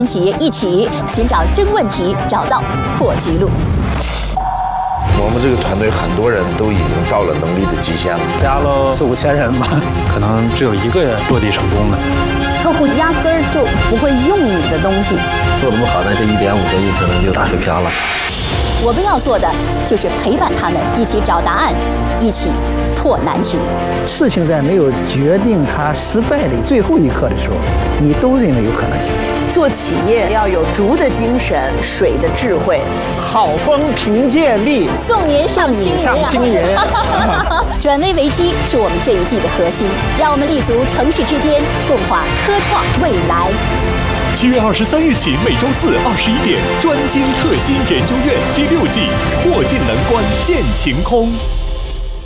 企业一起寻找真问题，找到破局路。 我们这个团队很多人都已经到了能力的极限了， 加了4、5千人吧， 可能只有1个人落地成功的。 客户压根儿就不会用你的东西， 做得不好的这1.5个亿可能就打水漂了。 我们要做的就是陪伴他们，一起找答案，一起破难题。 事情在没有决定它失败的最后一刻的时候，你都认为有可能性。 做企业要有竹的精神，水的智慧， 好风凭借力， 送年上青云。转危为机是我们这一季的核心，让我们立足城市之巅，共话科创未来。 7月23日起，每周四21点，专精特新研究院第6季，破镜难关见晴空。